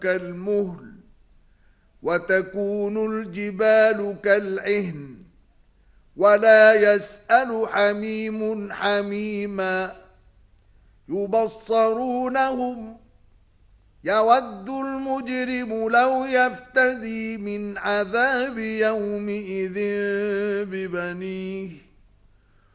كالمهل وتكون الجبال كالعهن ولا يسأل حميم حميما يبصرونهم يود المجرم لو يفتدي من عذاب يومئذ ببنيه